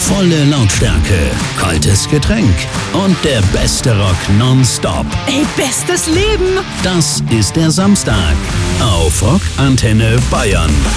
Volle Lautstärke, kaltes Getränk und der beste Rock nonstop. Ey, bestes Leben! Das ist der Samstag auf Rock Antenne Bayern.